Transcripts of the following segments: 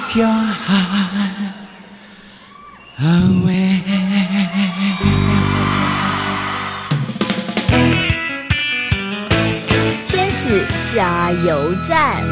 your heart away。 天使加油站。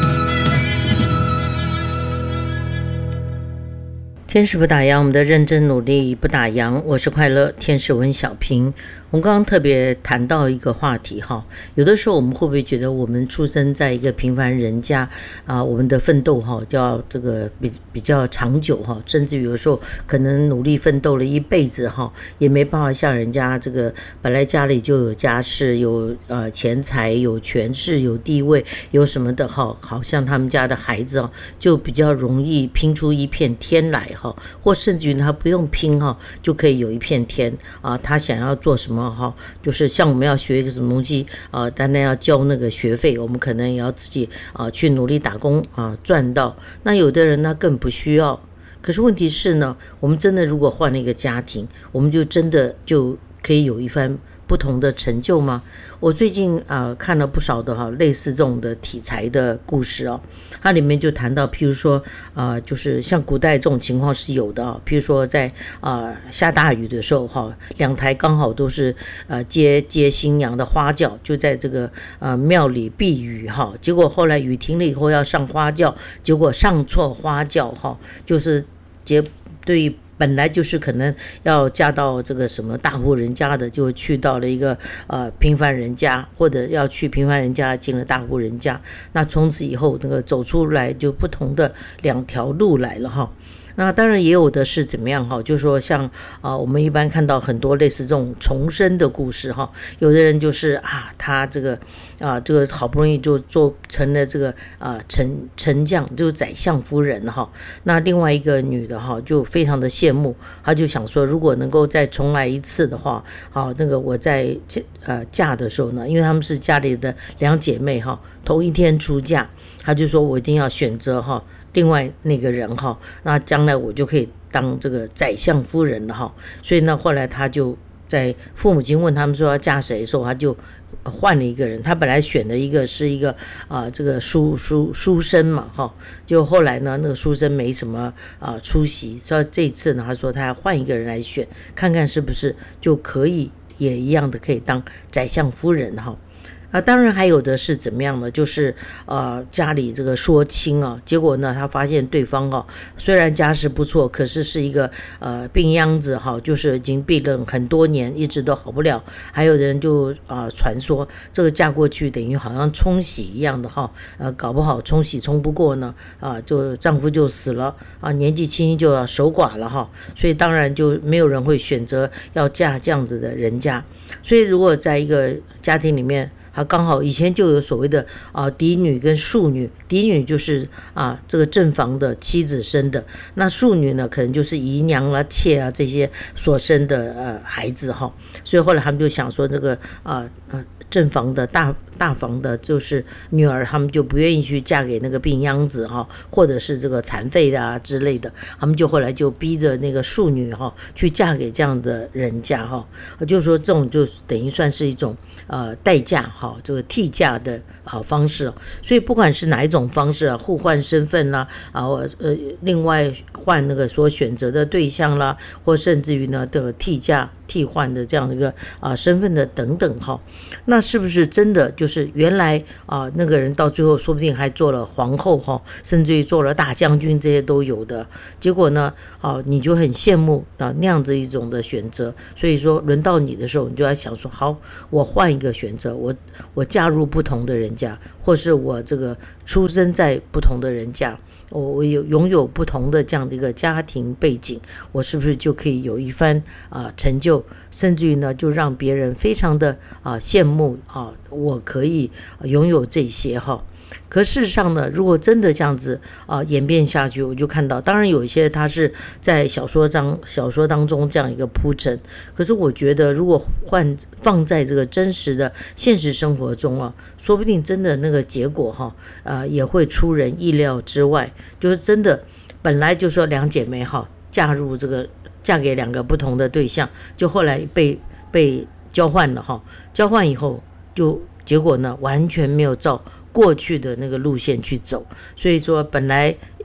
天使不打烊，我们的认真努力不打烊。我是快乐天使文小平。我们刚刚特别谈到一个话题哈，有的时候我们会不会觉得我们出生在一个平凡人家啊，我们的奋斗哈叫这个比较长久哈，甚至有时候可能努力奋斗了一辈子哈，也没办法像人家这个本来家里就有家世、有钱财、有权势、有地位、有什么的哈，好像他们家的孩子哦，就比较容易拼出一片天来哈，或甚至于他不用拼哈，就可以有一片天啊，他想要做什么。就是像我们要学一个什么东西单单要交那个学费，我们可能也要自己去努力打工赚到。那有的人呢更不需要。可是问题是呢，我们真的如果换了一个家庭，我们就真的就可以有一番不同的成就吗？我最近看了不少的类似这种的题材的故事哦，它里面就谈到，譬如说就是像古代这种情况是有的譬如说在下大雨的时候两台刚好都是接新娘的花轿，就在这个庙里避雨结果后来雨停了以后要上花轿，结果上错花轿就是对本来就是可能要嫁到这个什么大户人家的，就去到了一个平凡人家，或者要去平凡人家进了大户人家，那从此以后那个走出来就不同的两条路来了那当然也有的是怎么样就是说像我们一般看到很多类似这种重生的故事有的人就是他这个好不容易就做成了这个丞相，就是宰相夫人那另外一个女的就非常的羡慕，她就想说如果能够再重来一次的话那个我在嫁的时候呢，因为她们是家里的两姐妹同一天出嫁，她就说我一定要选择另外那个人那将来我就可以当这个宰相夫人了所以呢后来他就在父母亲问他们说要嫁谁的时候，他就换了一个人。他本来选的一个是一个这个书生嘛就后来呢那个书生没什么出息，所以这一次呢他说他要换一个人来选，看看是不是就可以也一样的可以当宰相夫人当然还有的是怎么样呢，就是家里这个说亲结果呢他发现对方虽然家世不错，可是是一个病秧子就是已经病了很多年一直都好不了。还有人就传说这个嫁过去等于好像冲喜一样的搞不好冲喜冲不过呢就丈夫就死了年纪轻轻就要守寡了所以当然就没有人会选择要嫁这样子的人家。所以如果在一个家庭里面刚好以前就有所谓的嫡女跟庶女，嫡女就是这个正房的妻子生的，那庶女呢可能就是姨娘啦、妾这些所生的孩子所以后来他们就想说这个正房的大房的就是女儿，他们就不愿意去嫁给那个病秧子或者是这个残废的之类的，他们就后来就逼着那个庶女去嫁给这样的人家就是说这种就等于算是一种代嫁这个替嫁的方式所以不管是哪一种方式互换身份啦另外换那个所选择的对象啦，或甚至于呢这个替换的这样一个身份的等等那是不是真的就是原来那个人到最后说不定还做了皇后甚至于做了大将军，这些都有的。结果呢你就很羡慕那样子一种的选择，所以说轮到你的时候，你就要想说好，我换一个选择，我嫁入不同的人家，或是我这个出生在不同的人家，我拥有不同的这样的一个家庭背景，我是不是就可以有一番成就，甚至于呢就让别人非常的羡慕我可以拥有这些可事实上呢，如果真的这样子演变下去，我就看到，当然有一些它是在小说当中这样一个铺陈，可是我觉得如果放在这个真实的现实生活中说不定真的那个结果也会出人意料之外。就是真的本来就说两姐妹嫁给两个不同的对象，就后来被交换了交换以后就结果呢完全没有照过去的那个路线去走，所以说本来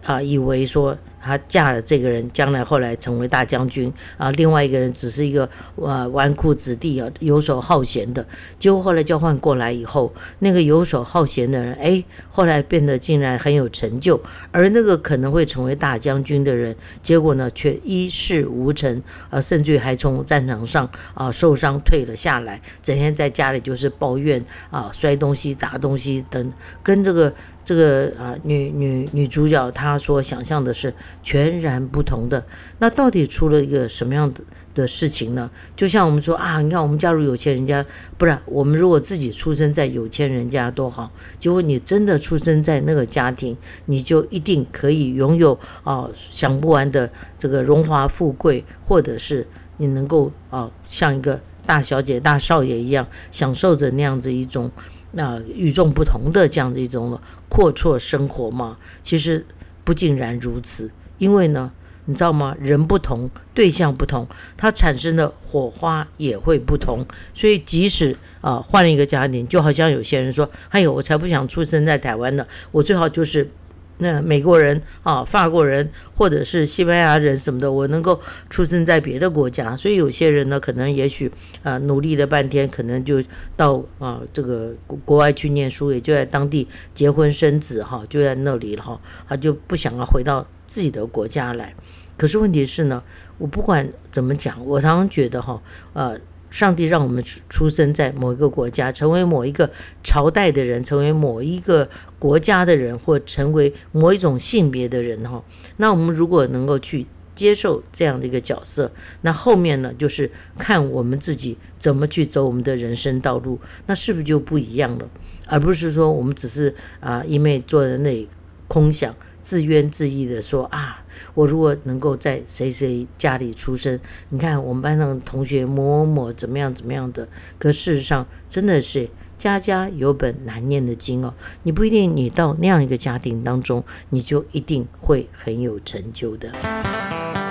以为说她嫁了这个人，将来后来成为大将军另外一个人只是一个纨绔子弟游手好闲的。结果后来交换过来以后，那个游手好闲的人，后来变得竟然很有成就，而那个可能会成为大将军的人，结果呢却一事无成甚至还从战场上受伤退了下来，整天在家里就是抱怨摔东西砸东西等，跟这个女主角她所想象的是全然不同的。那到底出了一个什么样的事情呢？就像我们说你看我们嫁入有钱人家，不然我们如果自己出生在有钱人家多好，结果你真的出生在那个家庭，你就一定可以拥有享不完的这个荣华富贵，或者是你能够像一个大小姐大少爷一样享受着那样子一种与众不同的这样的一种阔绰生活吗？其实不尽然如此，因为呢你知道吗？人不同，对象不同，它产生的火花也会不同。所以即使换了一个家庭，就好像有些人说我才不想出生在台湾呢，我最好就是美国人法国人或者是西班牙人什么的，我能够出生在别的国家。所以有些人呢可能也许努力了半天，可能就到这个国外去念书，也就在当地结婚生子就在那里了他就不想要回到自己的国家来。可是问题是呢，我不管怎么讲，我常常觉得上帝让我们出生在某一个国家，成为某一个朝代的人，成为某一个国家的人，或成为某一种性别的人那我们如果能够去接受这样的一个角色，那后面呢就是看我们自己怎么去走我们的人生道路，那是不是就不一样了？而不是说我们只是一昧坐在那里空想，自怨自艾的说我如果能够在谁谁家里出生，你看我们班上的同学某某怎么样怎么样的。可事实上真的是家家有本难念的经你不一定你到那样一个家庭当中，你就一定会很有成就的。